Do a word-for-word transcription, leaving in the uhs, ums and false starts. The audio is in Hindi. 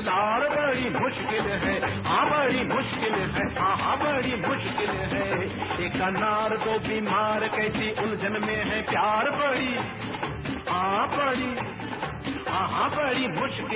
संसार बड़ी मुश्किल है, हाँ बड़ी मुश्किल है, हाँ हाँ बड़ी मुश्किल है। एक अनार दो बीमार कैसी उलझन में है प्यार बड़ी, हाँ बड़ी, हाँ हाँ बड़ी मुश्किल